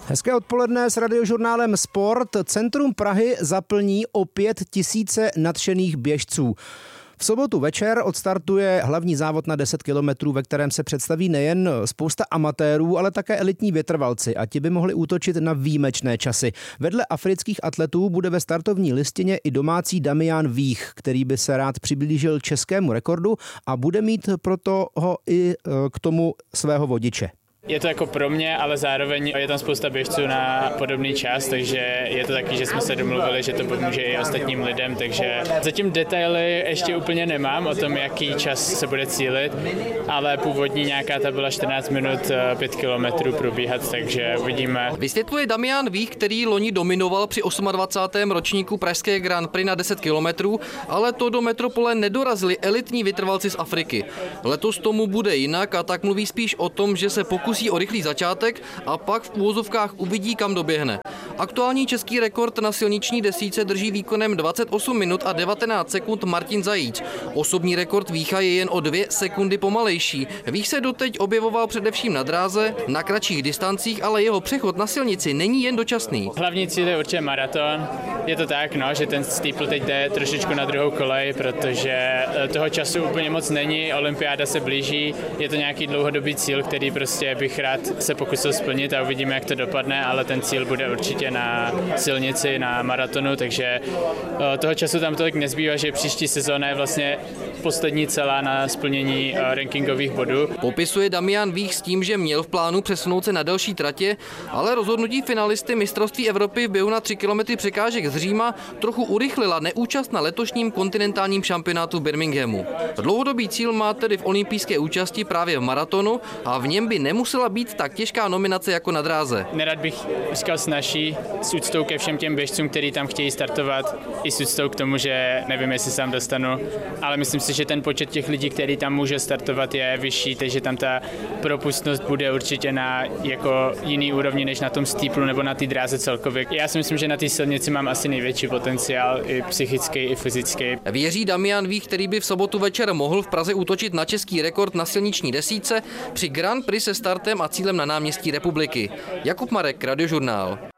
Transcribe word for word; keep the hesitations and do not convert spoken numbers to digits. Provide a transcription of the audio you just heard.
Hezké odpoledne s radiožurnálem Sport. Centrum Prahy zaplní opět tisíce nadšených běžců. V sobotu večer odstartuje hlavní závod na deset kilometrů, ve kterém se představí nejen spousta amatérů, ale také elitní vytrvalci a ti by mohli útočit na výjimečné časy. Vedle afrických atletů bude ve startovní listině i domácí Damian Vích, který by se rád přiblížil českému rekordu a bude mít proto ho i k tomu svého vodiče. Je to jako pro mě, ale zároveň je tam spousta běžců na podobný čas, takže je to taky, že jsme se domluvili, že to pomůže i ostatním lidem, takže zatím detaily ještě úplně nemám o tom, jaký čas se bude cílit, ale původní nějaká ta byla čtrnáct minut pět kilometrů probíhat, takže uvidíme. Vysvětluje Damian Vích, který loni dominoval při dvacátém osmém ročníku pražské Grand Prix na deset kilometrů, ale to do metropole nedorazili elitní vytrvalci z Afriky. Letos tomu bude jinak a tak mluví spíš o tom, že se pokusí o rychlý začátek a pak v úvozovkách uvidí, kam doběhne. Aktuální český rekord na silniční desítce drží výkonem dvacet osm minut a devatenáct sekund Martin Zajíc. Osobní rekord Vícha je jen o dvě sekundy pomalejší. Vích se doteď objevoval především na dráze, na kratších distancích, ale jeho přechod na silnici není jen dočasný. Hlavní cíl je určitě maraton. Je to tak, no, že ten steeple teď jde trošičku na druhou kolej, protože toho času úplně moc není, olympiáda se blíží, je to nějaký dlouhodobý cíl, který prostě bych rád se pokusil splnit a uvidíme, jak to dopadne, ale ten cíl bude určitě na silnici, na maratonu, takže toho času tam tolik nezbývá, že příští sezóna je vlastně poslední celá na splnění rankingových bodů. Popisuje Damian Vích s tím, že měl v plánu přesunout se na delší tratě, ale rozhodnutí finalisty mistrovství Evropy v běhu na tři kilometry překážek z Říma trochu urychlila neúčast na letošním kontinentálním šampionátu v Birminghamu. Dlouhodobý cíl má tedy v olympijské účasti právě v maratonu a v něm by nemusela být tak těžká nominace jako na dráze. Nerad bych říkal snaží s úctou ke všem těm běžcům, kteří tam chtějí startovat, i s úctou k tomu, že nevím, jestli se tam dostanu, ale myslím si, že ten počet těch lidí, který tam může startovat, je vyšší, takže tam ta propustnost bude určitě na jako jiný úrovni než na tom steeplu nebo na té dráze celkově. Já si myslím, že na té silnici mám asi největší potenciál, i psychický, i fyzický. Věří Damian Vích, který by v sobotu večer mohl v Praze útočit na český rekord na silniční desítce při Grand Prix se startem a cílem na náměstí Republiky. Jakub Marek, Radiožurnál.